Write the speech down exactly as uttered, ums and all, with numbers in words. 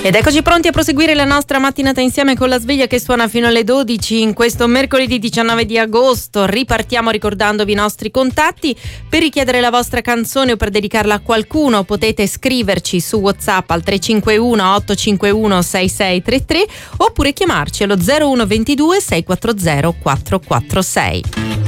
Ed eccoci pronti a proseguire la nostra mattinata insieme con la sveglia che suona fino alle dodici in questo mercoledì diciannove di agosto. Ripartiamo ricordandovi i nostri contatti. Per richiedere la vostra canzone o per dedicarla a qualcuno potete scriverci su WhatsApp al tre cinque uno otto cinque uno sei sei tre tre oppure chiamarci allo zero uno due due sei quattro zero quattro quattro sei.